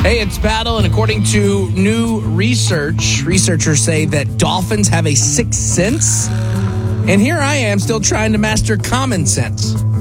Hey, it's Battle, and according to new research, researchers say that dolphins have a sixth sense. And here I am still trying to master common sense.